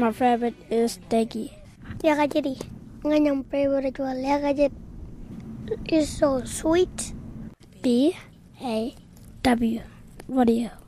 My favorite is Deggy. Ya Kak Jadi, yang favorite ya Kak Jadi is so sweet. B-A-W. What are you?